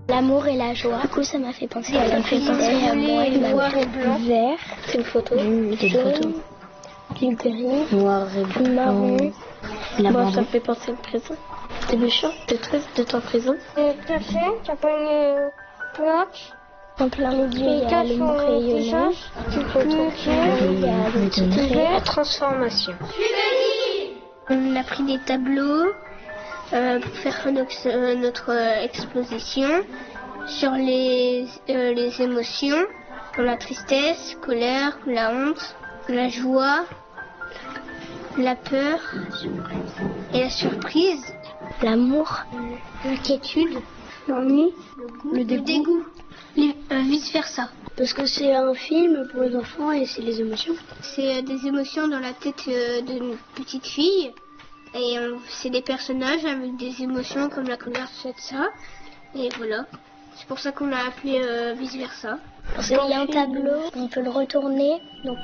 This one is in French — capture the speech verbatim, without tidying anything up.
L'amour et la joie. Du coup, ça m'a fait penser à ça me fait penser à moi et noir et blanc. Vert. C'est une photo. Mmh, c'est une photo. Du gris. Noir et blanc. Marron. La Moi, marron. ça me fait penser au présent. T'es méchant, t'es triste de ton présent. Le café, t'as pas une planche. En plein milieu, il y a le mot rayonnant. Il y a le petit trait. Transformation. On a pris des tableaux euh, pour faire notre, euh, notre euh, exposition sur les, euh, les émotions, comme la tristesse, colère, la honte, la joie, la peur et la surprise, l'amour, l'inquiétude, l'ennui, le dégoût, le dégoût. Les, euh, vice versa. Parce que c'est un film pour les enfants et c'est les émotions. C'est euh, des émotions dans la tête euh, d'une petite fille. Et euh, c'est des personnages avec des émotions comme la colère, tout ça. Et voilà. C'est pour ça qu'on l'a appelé euh, vice versa. Parce qu'il y a un tableau, on peut le retourner. Donc